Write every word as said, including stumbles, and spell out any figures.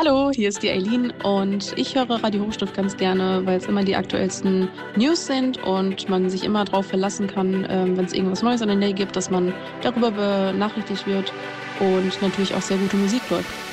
Hallo, hier ist die Eileen und ich höre Radio Hochstift ganz gerne, weil es immer die aktuellsten News sind und man sich immer darauf verlassen kann, ähm, wenn es irgendwas Neues in der Nähe gibt, dass man darüber benachrichtigt wird und natürlich auch sehr gute Musik läuft.